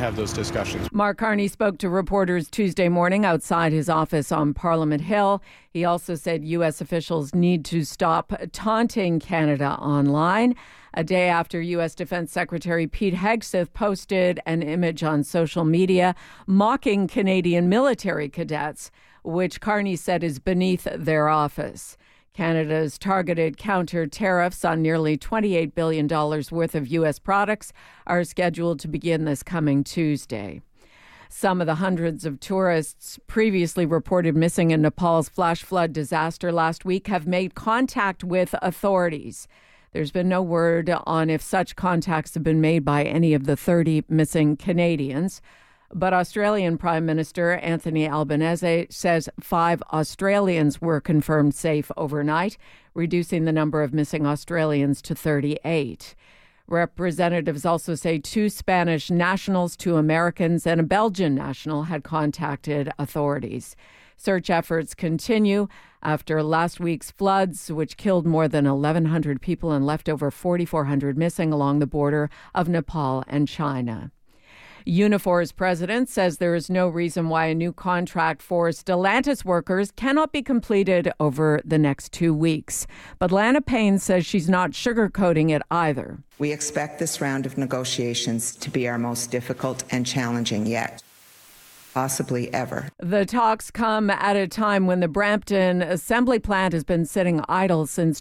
have those discussions. Mark Carney spoke to reporters Tuesday morning outside his office on Parliament Hill. He also said U.S. officials need to stop taunting Canada online. A day after U.S. Defense Secretary Pete Hegseth posted an image on social media mocking Canadian military cadets, which Carney said is beneath their office. Canada's targeted counter tariffs on nearly $28 billion worth of U.S. products are scheduled to begin this coming Tuesday. Some of the hundreds of tourists previously reported missing in Nepal's flash flood disaster last week have made contact with authorities. There's been no word on if such contacts have been made by any of the 30 missing Canadians. But Australian Prime Minister Anthony Albanese says 5 Australians were confirmed safe overnight, reducing the number of missing Australians to 38. Representatives also say 2 Spanish nationals, 2 Americans, and a Belgian national had contacted authorities. Search efforts continue after last week's floods, which killed more than 1,100 people and left over 4,400 missing along the border of Nepal and China. Unifor's president says there is no reason why a new contract for Stellantis workers cannot be completed over the next 2 weeks. But Lana Payne says she's not sugarcoating it either. We expect this round of negotiations to be our most difficult and challenging yet, possibly ever. The talks come at a time when the Brampton assembly plant has been sitting idle since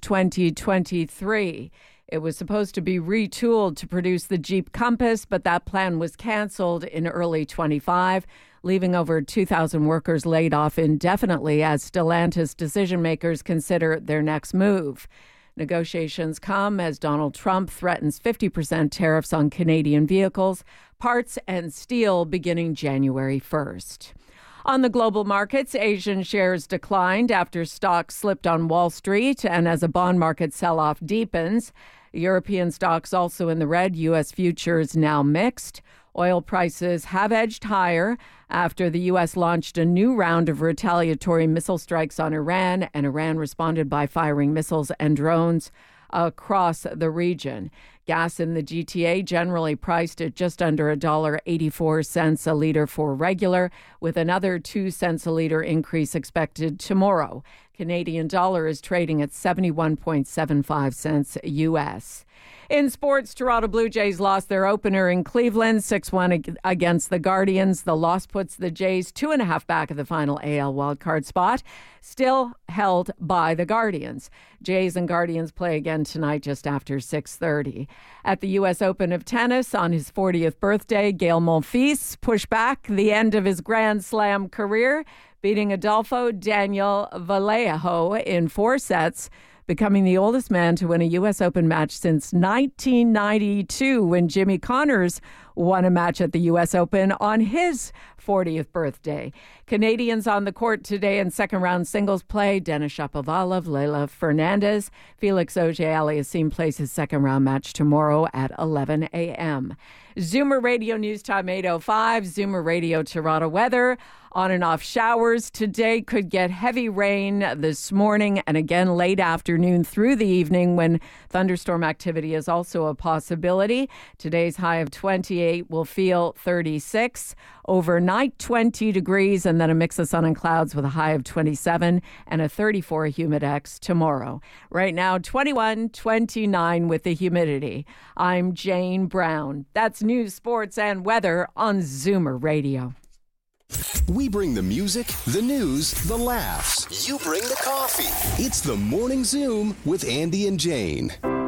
2023. It was supposed to be retooled to produce the Jeep Compass, but that plan was canceled in early 25, leaving over 2,000 workers laid off indefinitely as Stellantis decision makers consider their next move. Negotiations come as Donald Trump threatens 50% tariffs on Canadian vehicles, parts, and steel beginning January 1st. On the global markets, Asian shares declined after stocks slipped on Wall Street and as a bond market sell-off deepens. European stocks also in the red, U.S. futures now mixed. Oil prices have edged higher after the U.S. launched a new round of retaliatory missile strikes on Iran, and Iran responded by firing missiles and drones across the region. Gas in the GTA generally priced at just under $1.84 a liter for regular, with another 2 cents a liter increase expected tomorrow. Canadian dollar is trading at 71.75 cents U.S. In sports, Toronto Blue Jays lost their opener in Cleveland, 6-1 against the Guardians. The loss puts the Jays 2.5 back of the final AL wildcard spot, still held by the Guardians. Jays and Guardians play again tonight just after 6:30. At the U.S. Open of Tennis on his 40th birthday, Gael Monfils pushed back the end of his Grand Slam career, beating Adolfo Daniel Vallejo in 4 sets, becoming the oldest man to win a U.S. Open match since 1992, when Jimmy Connors won a match at the U.S. Open on his 40th birthday. Canadians on the court today in second-round singles play: Denis Shapovalov, Leylah Fernandez. Felix Auger-Aliassime plays his second-round match tomorrow at 11 a.m. Zoomer Radio News Time 8:05. Zoomer Radio Toronto weather. On and off showers today, could get heavy rain this morning and again late afternoon through the evening, when thunderstorm activity is also a possibility. Today's high of 28 will feel 36. Overnight 20 degrees, and then a mix of sun and clouds with a high of 27 and a 34 humidex tomorrow. Right now 21, 29 with the humidity. I'm Jane Brown. That's news, sports, and weather on Zoomer Radio. We bring the music, the news, the laughs. You bring the coffee. It's the Morning Zoom with Andy and Jane.